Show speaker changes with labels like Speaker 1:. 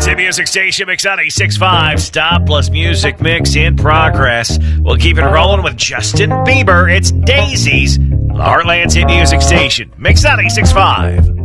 Speaker 1: Hit Music Station, Mix 96.5. Stop plus music mix in progress. We'll keep it rolling with Justin Bieber. It's Daisies. Heartland's Hit Music Station, Mix 96.5.